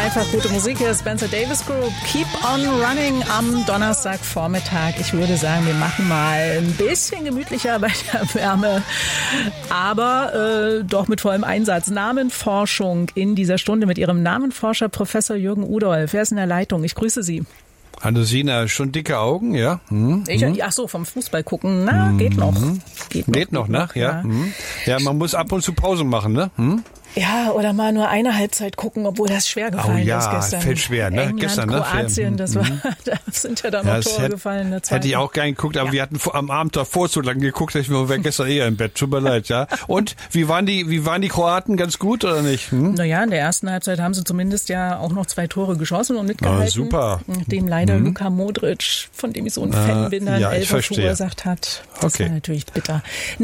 Einfach gute Musik. Hier ist Spencer Davis Group. Keep on Running am Donnerstagvormittag. Ich würde sagen, wir machen mal ein bisschen gemütlicher bei der Wärme, aber doch mit vollem Einsatz. Namenforschung in dieser Stunde mit Ihrem Namenforscher Professor Jürgen Udolph. Er ist in der Leitung. Ich grüße Sie. Hallo Sina, schon dicke Augen, ja? Ach so, vom Fußball gucken. Na, geht noch. Geht noch, ja. Ja, man muss ab und zu Pause machen, ne? Ja, oder mal nur eine Halbzeit gucken, obwohl das schwer gefallen ist gestern. Fällt schwer, ne? England, gestern, Kroatien, da sind ja dann noch Tore gefallen. Hätte ich auch gern geguckt, aber wir hatten am Abend davor so lange geguckt, dass wir gestern eher im Bett. Tut mir leid, ja. Und wie waren die Kroaten? Ganz gut oder nicht? Naja, in der ersten Halbzeit haben sie zumindest ja auch noch 2 Tore geschossen und mitgehalten. Super. Nachdem leider Luka Modric, von dem ich so ein Fan bin, einen Elfer verursacht hat. Das war natürlich bitter.